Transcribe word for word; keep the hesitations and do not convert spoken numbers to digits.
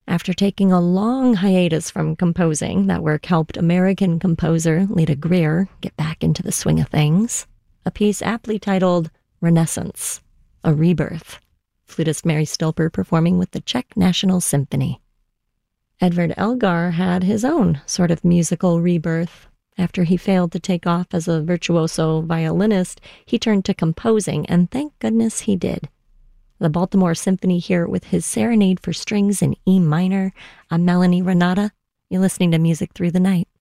After taking a long hiatus from composing, that work helped American composer Leda Greer get back into the swing of things. A piece aptly titled Renaissance, a Rebirth. Flutist Mary Stilper performing with the Czech National Symphony. Edvard Elgar had his own sort of musical rebirth. After he failed to take off as a virtuoso violinist, he turned to composing, and thank goodness he did. The Baltimore Symphony here with his Serenade for Strings in E minor. I'm Melanie Renata. You're listening to Music Through the Night.